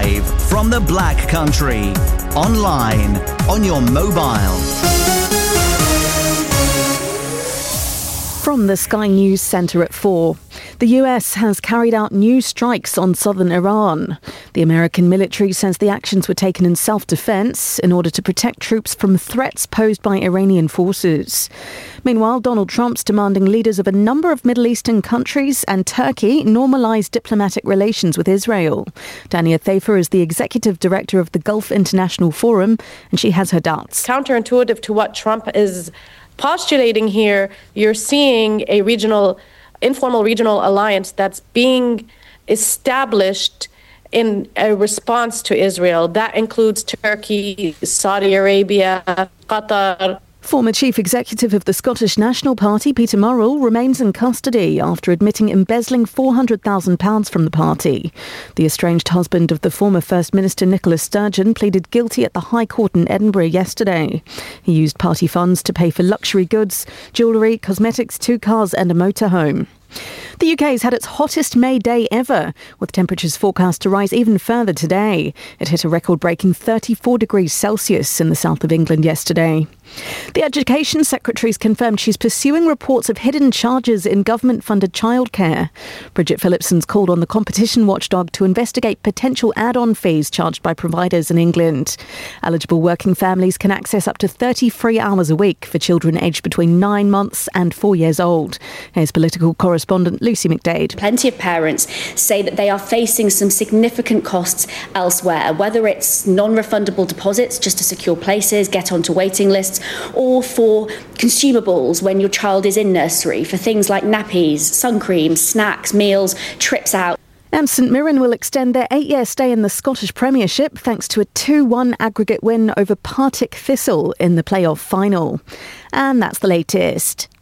Live from the Black Country. Online, on your mobile. From the Sky News Centre at 4. The US has carried out new strikes on southern Iran. The American military says the actions were taken in self-defense in order to protect troops from threats posed by Iranian forces. Meanwhile, Donald Trump's demanding leaders of a number of Middle Eastern countries and Turkey normalise diplomatic relations with Israel. Dania Thafer is the executive director of the Gulf International Forum, and she has her doubts. Counterintuitive to what Trump is postulating here, you're seeing a informal regional alliance that's being established in a response to Israel. That includes Turkey, Saudi Arabia, Qatar. Former Chief Executive of the Scottish National Party, Peter Murrell, remains in custody after admitting embezzling £400,000 from the party. The estranged husband of the former First Minister Nicola Sturgeon pleaded guilty at the High Court in Edinburgh yesterday. He used party funds to pay for luxury goods, jewellery, cosmetics, 2 cars and a motorhome. The UK has had its hottest May day ever, with temperatures forecast to rise even further today. It hit a record-breaking 34 degrees Celsius in the south of England yesterday. The Education Secretary's confirmed she's pursuing reports of hidden charges in government-funded childcare. Bridget Phillipson's called on the competition watchdog to investigate potential add-on fees charged by providers in England. Eligible working families can access up to 30 free hours a week for children aged between 9 months and 4 years old. Here's political correspondent Lucy McDade. Plenty of parents say that they are facing some significant costs elsewhere, whether it's non-refundable deposits just to secure places, get onto waiting lists, or for consumables when your child is in nursery, for things like nappies, sun creams, snacks, meals, trips out. And St Mirren will extend their 8-year stay in the Scottish Premiership thanks to a 2-1 aggregate win over Partick Thistle in the playoff final. And that's the latest.